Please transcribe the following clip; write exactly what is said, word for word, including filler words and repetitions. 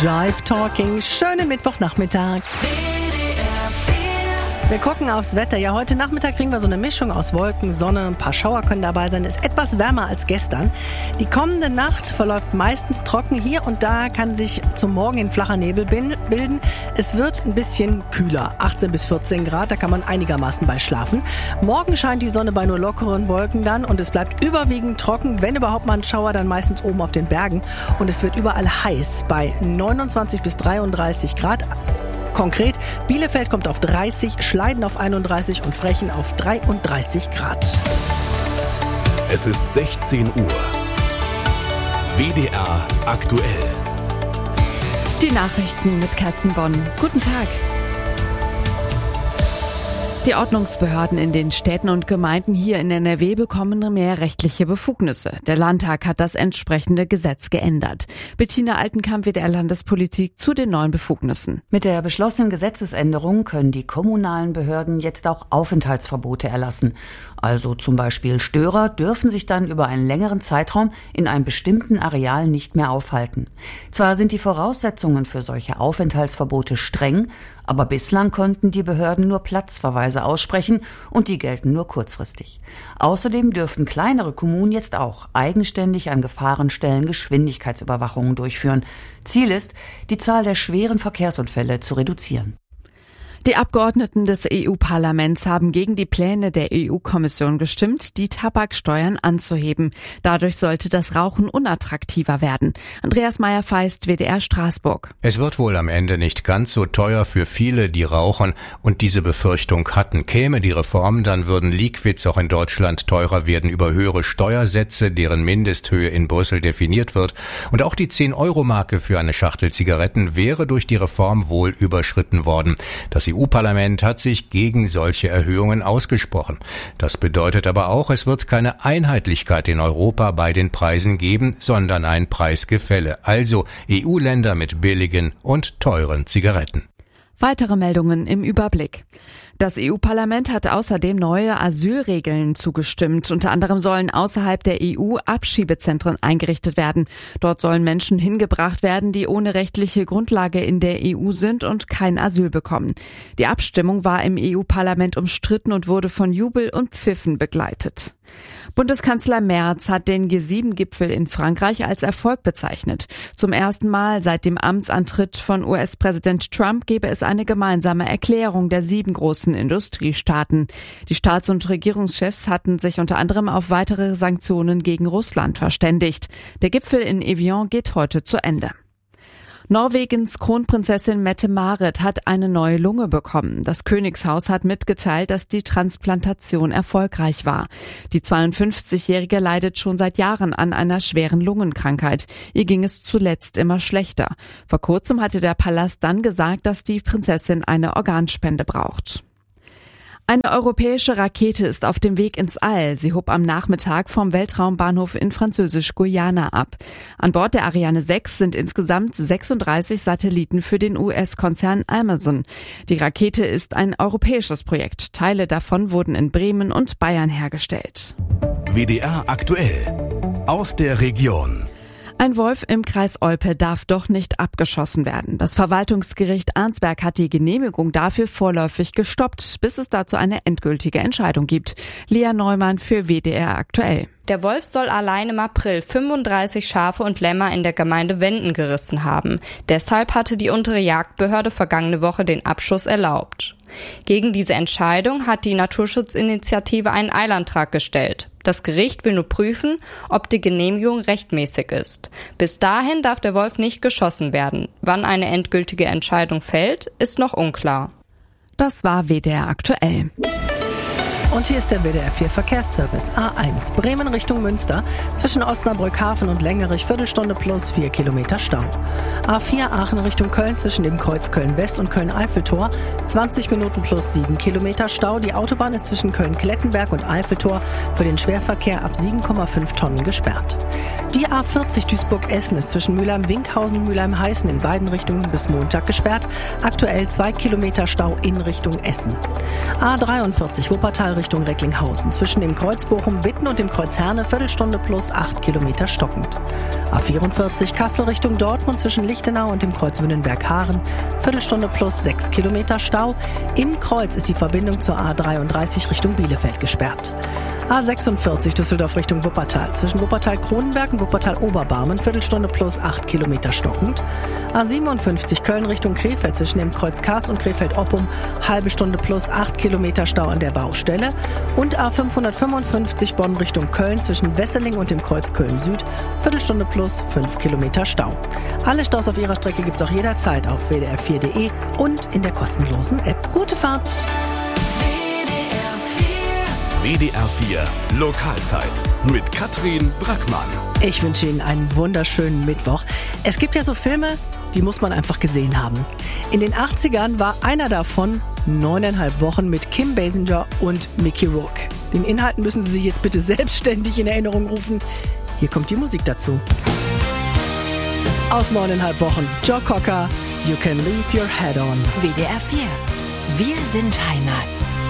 Jive Talking. Schönen Mittwochnachmittag. Wir gucken aufs Wetter. Ja, heute Nachmittag kriegen wir so eine Mischung aus Wolken, Sonne, ein paar Schauer können dabei sein. Ist etwas wärmer als gestern. Die kommende Nacht verläuft meistens trocken. Hier und da kann sich zum Morgen ein flacher Nebel bilden. Es wird ein bisschen kühler, achtzehn bis vierzehn Grad, da kann man einigermaßen bei schlafen. Morgen scheint die Sonne bei nur lockeren Wolken dann und es bleibt überwiegend trocken. Wenn überhaupt mal ein Schauer, dann meistens oben auf den Bergen. Und es wird überall heiß bei neunundzwanzig bis dreiunddreißig Grad. Konkret, Bielefeld kommt auf dreißig, Schleiden auf einunddreißig und Frechen auf dreiunddreißig Grad. Es ist sechzehn Uhr. W D R aktuell. Die Nachrichten mit Kerstin Bonn. Guten Tag. Die Ordnungsbehörden in den Städten und Gemeinden hier in N R W bekommen mehr rechtliche Befugnisse. Der Landtag hat das entsprechende Gesetz geändert. Bettina Altenkamp, W D R-Landespolitik, zu den neuen Befugnissen. Mit der beschlossenen Gesetzesänderung können die kommunalen Behörden jetzt auch Aufenthaltsverbote erlassen. Also zum Beispiel Störer dürfen sich dann über einen längeren Zeitraum in einem bestimmten Areal nicht mehr aufhalten. Zwar sind die Voraussetzungen für solche Aufenthaltsverbote streng, aber bislang konnten die Behörden nur Platzverweise aussprechen und die gelten nur kurzfristig. Außerdem dürften kleinere Kommunen jetzt auch eigenständig an Gefahrenstellen Geschwindigkeitsüberwachungen durchführen. Ziel ist, die Zahl der schweren Verkehrsunfälle zu reduzieren. Die Abgeordneten des E U-Parlaments haben gegen die Pläne der E U-Kommission gestimmt, die Tabaksteuern anzuheben. Dadurch sollte das Rauchen unattraktiver werden. Andreas Meyer-Feist, W D R Straßburg. Es wird wohl am Ende nicht ganz so teuer für viele, die rauchen und diese Befürchtung hatten. Käme die Reform, dann würden Liquids auch in Deutschland teurer werden über höhere Steuersätze, deren Mindesthöhe in Brüssel definiert wird. Und auch die zehn-Euro-Marke für eine Schachtel Zigaretten wäre durch die Reform wohl überschritten worden. Das E U-Parlament hat sich gegen solche Erhöhungen ausgesprochen. Das bedeutet aber auch, es wird keine Einheitlichkeit in Europa bei den Preisen geben, sondern ein Preisgefälle. Also E U-Länder mit billigen und teuren Zigaretten. Weitere Meldungen im Überblick. Das E U-Parlament hat außerdem neue Asylregeln zugestimmt. Unter anderem sollen außerhalb der E U Abschiebezentren eingerichtet werden. Dort sollen Menschen hingebracht werden, die ohne rechtliche Grundlage in der E U sind und kein Asyl bekommen. Die Abstimmung war im E U-Parlament umstritten und wurde von Jubel und Pfiffen begleitet. Bundeskanzler Merz hat den G sieben Gipfel in Frankreich als Erfolg bezeichnet. Zum ersten Mal seit dem Amtsantritt von U S-Präsident Trump gebe es eine gemeinsame Erklärung der sieben großen Industriestaaten. Die Staats- und Regierungschefs hatten sich unter anderem auf weitere Sanktionen gegen Russland verständigt. Der Gipfel in Evian geht heute zu Ende. Norwegens Kronprinzessin Mette-Marit hat eine neue Lunge bekommen. Das Königshaus hat mitgeteilt, dass die Transplantation erfolgreich war. Die zweiundfünfzigjährige leidet schon seit Jahren an einer schweren Lungenkrankheit. Ihr ging es zuletzt immer schlechter. Vor kurzem hatte der Palast dann gesagt, dass die Prinzessin eine Organspende braucht. Eine europäische Rakete ist auf dem Weg ins All. Sie hob am Nachmittag vom Weltraumbahnhof in Französisch-Guyana ab. An Bord der Ariane sechs sind insgesamt sechsunddreißig Satelliten für den U S-Konzern Amazon. Die Rakete ist ein europäisches Projekt. Teile davon wurden in Bremen und Bayern hergestellt. W D R aktuell. Aus der Region. Ein Wolf im Kreis Olpe darf doch nicht abgeschossen werden. Das Verwaltungsgericht Arnsberg hat die Genehmigung dafür vorläufig gestoppt, bis es dazu eine endgültige Entscheidung gibt. Lea Neumann für W D R aktuell. Der Wolf soll allein im April fünfunddreißig Schafe und Lämmer in der Gemeinde Wenden gerissen haben. Deshalb hatte die untere Jagdbehörde vergangene Woche den Abschuss erlaubt. Gegen diese Entscheidung hat die Naturschutzinitiative einen Eilantrag gestellt. Das Gericht will nur prüfen, ob die Genehmigung rechtmäßig ist. Bis dahin darf der Wolf nicht geschossen werden. Wann eine endgültige Entscheidung fällt, ist noch unklar. Das war W D R aktuell. Und hier ist der W D R vier Verkehrsservice. A eins, Bremen Richtung Münster. Zwischen Osnabrück Hafen und Längerich Viertelstunde plus vier Kilometer Stau. A vier Aachen Richtung Köln zwischen dem Kreuz Köln-West und Köln-Eiffeltor. zwanzig Minuten plus sieben Kilometer Stau. Die Autobahn ist zwischen Köln-Klettenberg und Eiffeltor für den Schwerverkehr ab sieben Komma fünf Tonnen gesperrt. Die A vierzig Duisburg-Essen ist zwischen Mülheim-Winkhausen und Mülheim-Heißen in beiden Richtungen bis Montag gesperrt. Aktuell zwei Kilometer Stau in Richtung Essen. A dreiundvierzig Wuppertal Richtung Recklinghausen. Zwischen dem Kreuz Bochum-Witten und dem Kreuz Herne Viertelstunde plus acht Kilometer stockend. A vierundvierzig Kassel Richtung Dortmund zwischen Lichtenau und dem Kreuz Wünnenberg-Haaren Viertelstunde plus sechs Kilometer Stau. Im Kreuz ist die Verbindung zur A dreiunddreißig Richtung Bielefeld gesperrt. A sechsundvierzig Düsseldorf Richtung Wuppertal. Zwischen Wuppertal-Kronenberg und Wuppertal-Oberbarmen Viertelstunde plus acht Kilometer stockend. A siebenundfünfzig Köln Richtung Krefeld zwischen dem Kreuz Karst und Krefeld-Oppum halbe Stunde plus acht Kilometer Stau an der Baustelle. Und A fünfhundertfünfundfünfzig Bonn Richtung Köln zwischen Wesseling und dem Kreuz Köln-Süd Viertelstunde plus fünf Kilometer Stau. Alle Staus auf ihrer Strecke gibt's auch jederzeit auf w d r vier punkt d e und in der kostenlosen App. Gute Fahrt! W D R vier Lokalzeit mit Katrin Brackmann. Ich wünsche Ihnen einen wunderschönen Mittwoch. Es gibt ja so Filme, die muss man einfach gesehen haben. In den achtzigern war einer davon neuneinhalb Wochen mit Kim Basinger und Mickey Rourke. Den Inhalten müssen Sie sich jetzt bitte selbstständig in Erinnerung rufen. Hier kommt die Musik dazu. Aus neuneinhalb Wochen, Joe Cocker, You Can Leave Your Head On. W D R vier. Wir sind Heimat.